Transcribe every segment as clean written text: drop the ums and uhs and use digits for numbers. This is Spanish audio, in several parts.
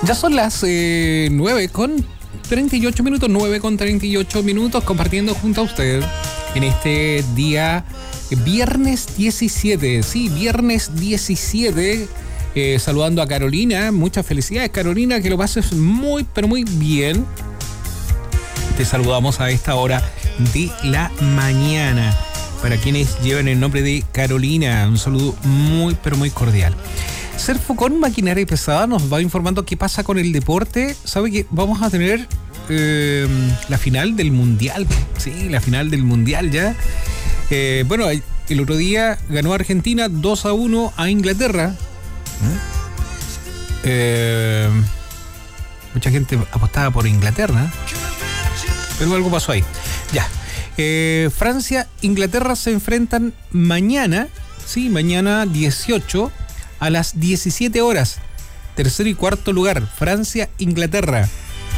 Ya son las 9 con 38 minutos, 9 con 38 minutos, compartiendo junto a usted en este día viernes 17. Sí, viernes 17. Saludando a Carolina. Muchas felicidades, Carolina, que lo pases muy, pero muy bien. Te saludamos a esta hora de la mañana. Para quienes llevan el nombre de Carolina, un saludo muy, pero muy cordial. Serfocon Maquinaria Pesada nos va informando qué pasa con el deporte. Sabe que vamos a tener la final del Mundial. Sí, la final del Mundial ya. Bueno, el otro día ganó Argentina 2-1 a Inglaterra. Mucha gente apostaba por Inglaterra, pero algo pasó ahí. Ya. Francia, Inglaterra se enfrentan mañana. Sí, mañana 18 a las 17 horas. Tercer y cuarto lugar, Francia, Inglaterra.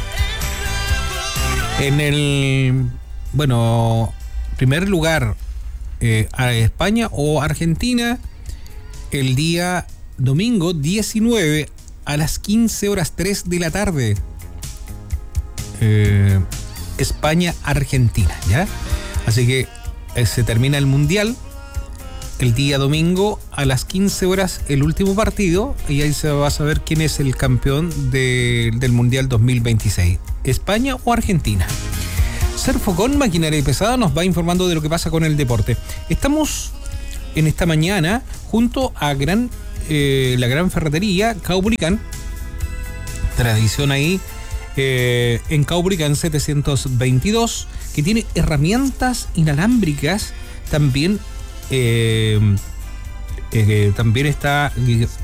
En el, primer lugar, a España o Argentina, el día domingo 19 a las 15 horas 3 de la tarde. España, Argentina, ¿ya? Así que se termina el Mundial. El día domingo a las 15 horas el último partido y ahí se va a saber quién es el campeón del Mundial 2026, España o Argentina. Serfocon Maquinaria Pesada nos va informando de lo que pasa con el deporte. Estamos en esta mañana junto a la gran ferretería Caupolicán, tradición ahí en Caupolicán 722, que tiene herramientas inalámbricas. También también está